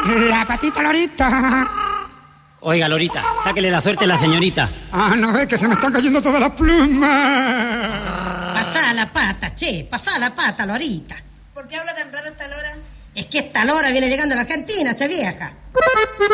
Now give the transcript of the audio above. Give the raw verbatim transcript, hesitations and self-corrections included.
La patita, Lorita. Oiga, Lorita, sáquele la suerte a la señorita. Ah, no ve que se me están cayendo todas las plumas. Pasá la pata, che, pasá la pata, Lorita. ¿Por qué habla tan raro esta Lora? Es que esta Lora viene llegando a la Argentina, che vieja.